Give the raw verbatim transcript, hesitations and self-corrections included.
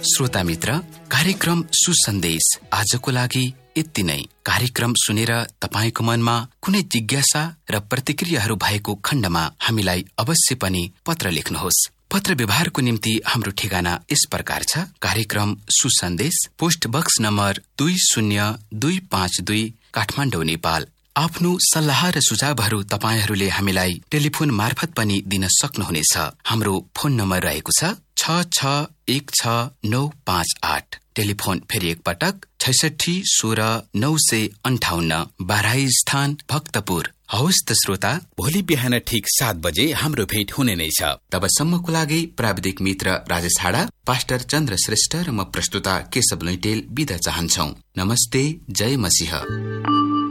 श्रोता मित्र, कार्यक्रम सुसन्देश आजको लागि यति नै। कार्यक्रम सुनेर तपाईको मनमा कुनै जिज्ञासा र प्रतिक्रियाहरू भएको खण्डमा हामीलाई अवश्य पनि पत्र लेख्नुहोस्। पत्र व्यवहारको निम्ति हाम्रो ठेगाना यस प्रकार छ। कार्यक्रम सुसन्देश, पोस्ट बक्स नम्बर दुई शून्य दुई पाँच दुई, काठमाडौँ, नेपाल। आफ्नो सल्लाह र सुझावहरू तपाईहरूले हामीलाई टेलिफोन मार्फत पनि दिन सक्नुहुनेछ। हाम्रो फोन नम्बर रहेको छ छ छ एक छ नौ पाँच आठ। टेलिफोन फेरि एकपटक छैसठी सोह्र नौ सय अन्ठाउन्न, बाराई स्थान, भक्तपुर। हवस् त श्रोता, भोलि बिहान ठिक सात बजे हाम्रो भेट हुने नै छ। तबसम्मको लागि प्राविधिक मित्र राजेश हाडा, पास्टर चन्द्र श्रेष्ठ र म प्रस्तुता केशव लैटेल बिदा चाहन्छौ। नमस्ते, जय मसीह।